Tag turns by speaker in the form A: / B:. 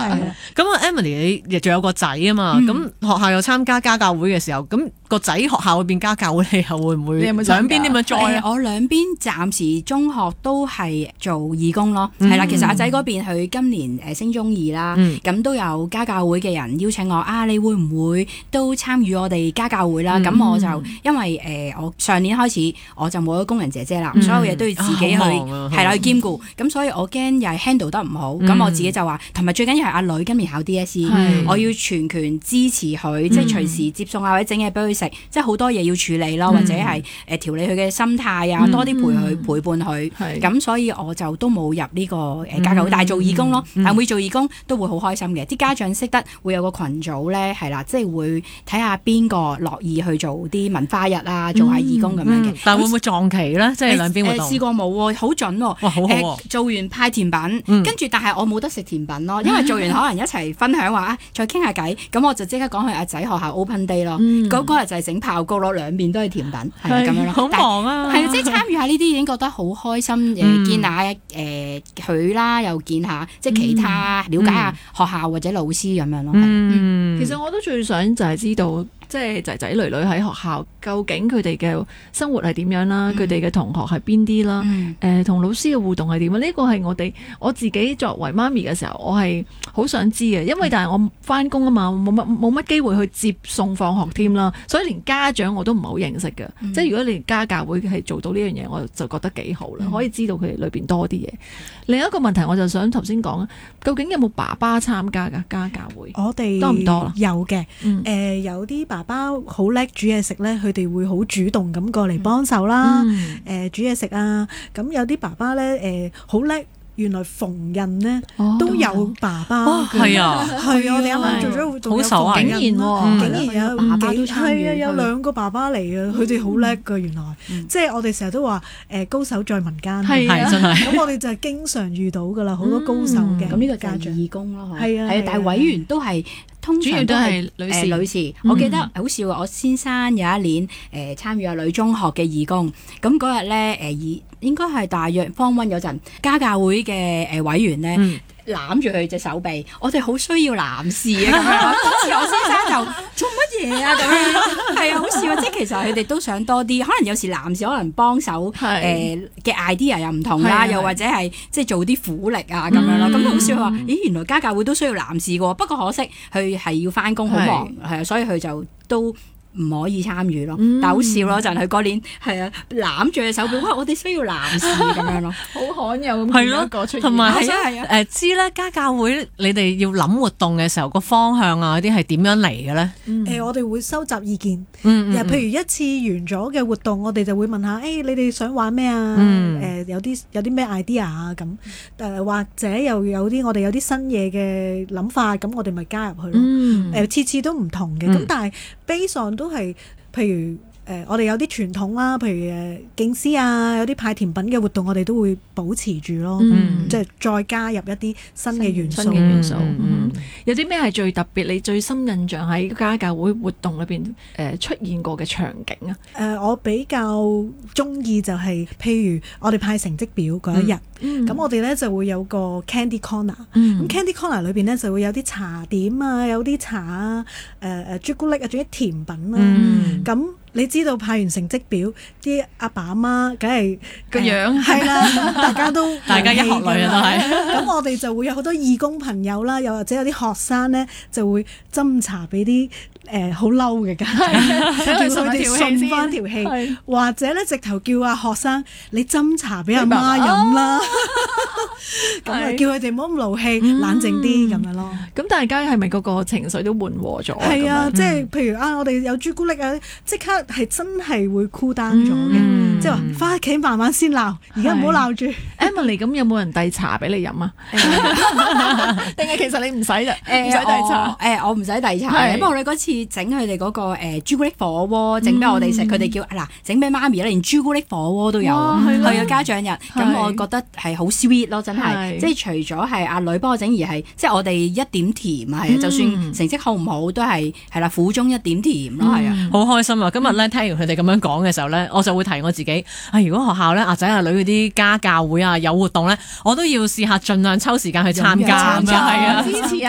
A: 咁啊，Emily 你仲有個仔啊嘛，咁學校又參加家教會嘅時候，咁個仔學校嗰邊家教會，你又會唔會兩邊點樣 join 啊？
B: 我兩邊暫時中學都係做義工咯，係啦。其實阿仔嗰邊佢今年升中二啦，咁都有家教會嘅人邀請我啊，你會唔會都參與我哋家教會啦？咁我就因為我上年開始我就冇咗工人姐姐啦，所有嘢都要自己去係啦去兼顧，咁所以我驚又係 handle 得唔好，咁我自己就話，同埋最緊要係阿女今年考 DSE，我要全權支持佢，即係隨時接送啊或者整嘢俾佢食，即係好多嘢要處理咯，或者係調理佢嘅心態啊，多啲陪伴佢，咁所以我就都冇入呢個家教會，但係做義工咯，但每做義工都會好開心嘅，啲家長識得會有個群組咧，係啦，即係會睇下邊個樂意去做啲文化日啊，做下義工咁樣嘅。
A: 但會唔會撞期咧？即係兩邊活動？
B: 試過冇喎，好準喎。哇，好好做完派甜品，跟住但係我冇得食甜品咯，因為做完可能一齊分享話再傾下偈，咁我就即刻講去阿仔學校 open day 咯。嗰日就係整爆糕咯，兩邊都係甜品，係咁樣咯。
A: 好忙啊！
B: 係即係參與下呢啲已經覺得好開心，見下佢啦，又見下即係其他，了解下學校或者老師咁樣咯。
C: 其實我都最想就係知道，即係仔仔女女喺學校究竟佢哋嘅生活係點樣啦，佢哋嘅同學係邊啲啦，同老師嘅互動係點啊？呢個係我自己作為媽咪嘅時候，我係好想知嘅，因為但係我翻工啊嘛，冇乜機會去接送放學添啦，所以連家長我都唔係好認識嘅。即係如果你家教會係做到呢樣嘢，我就覺得幾好啦，可以知道佢哋裏邊多啲嘢。另一個問題我就想頭先講，究竟有冇爸爸參加㗎家教會？
D: 我哋
C: 多唔多啦？
D: 有嘅，有啲爸爸好叻煮嘢食咧，佢哋會好主動咁過嚟幫手啦，煮嘢食啊。咁有啲爸爸咧，好叻。原來縫紉咧都有爸爸，
A: 係啊，
D: 係啊，我哋啱啱做咗活動，
A: 好手藝，
D: 竟然有
B: 爸爸都參與，
D: 係啊，有兩個爸爸嚟啊，佢哋好叻㗎，原來，即係我哋成日都話高手在民間，
A: 係真係，
D: 咁我哋就係經常遇到㗎啦，好多高手嘅，
B: 咁呢個家長義工咯，
D: 係啊，
B: 但係委員都係。通常都係女士，我記得好笑啊！我先生有一年參與女中學嘅義工，咁嗰日咧應該係大約Form 1嗰陣，家教會嘅委員咧攬住佢隻手臂，我哋好需要男士啊咁樣。當時我先生就做乜嘢啊咁樣，係啊，好笑啊！即係其實佢哋都想多啲，可能有時男士可能幫手嘅 idea 又唔同啦，又或者係即係做啲苦力啊咁樣咯。咁好笑話，咦原來家教會都需要男士㗎，不過可惜佢係要返工好忙，係啊，所以佢就都唔可以參與咯，但好笑咯，就係佢嗰年係啊攬住隻手臂，哇！我哋需要男士咁樣咯，
C: 好罕有咁樣一個出現，
A: 同埋知咧家教會你哋要諗活動嘅時候個方向啊嗰啲係點樣嚟嘅咧？
D: 我哋會收集意見，譬如一次完咗嘅活動，我哋就會問下，你哋想玩咩啊？有啲咩 idea 啊咁，或者又有啲我哋有啲新嘢嘅諗法，咁我哋咪加入去咯。次次都唔同嘅，咁但係 base on 都係，譬如我哋有啲傳統啦，譬如敬師啊，有啲派甜品嘅活動，我哋都會保持住咯，即係再加入一啲新嘅元素。
C: 有啲咩係最特別？你最深印象喺家教會活動裏邊出現過嘅場景啊？
D: 我比較中意就係，譬如我哋派成績表嗰一日，咁我哋咧就會有個 Candy Corner，咁 Candy Corner 裏邊咧就會有啲茶點啊，有啲茶啊，朱古力啊，仲有啲甜品啊，咁。你知道派完成績表，啲阿爸阿媽梗係
C: 個樣
D: 係啦，大家一
A: 學女啊都係。
D: 咁我哋就會有好多義工朋友啦，又或者有啲學生咧就會斟茶俾啲好嬲嘅家長，叫佢哋順翻條氣，或者咧直頭叫阿學生你斟茶俾阿媽飲啦，咁啊叫佢哋唔好咁勞氣，冷靜啲咁樣咯。
C: 咁大家係咪嗰個情緒都緩和咗？
D: 係啊，即係譬如我哋有朱古力啊，即刻係真係會 cool down 咗嘅，即係話翻屋企慢慢先鬧，而家唔好鬧住。
C: Emily， 咁有冇人遞茶俾你飲啊？定係其實你唔使啫？唔使遞茶。
B: 我唔使遞茶，不過我哋嗰次整佢哋嗰個朱古力火鍋整俾我哋食，佢哋叫嗱整俾媽咪，連朱古力火鍋都有，去咗家長日，咁我覺得係好 sweet 咯，真係，即係除咗係阿女幫我整，而係即係我哋一點甜啊，係啊，就算成績好唔好都係啦，苦中一點甜咯，係啊，
A: 好開心啊！今日咧聽完佢哋咁樣講嘅時候咧，我就會提我自己，如果學校咧阿仔阿女嗰啲家教會啊有活動咧，我都要試下盡量抽時間去參加咁樣，係啊，支持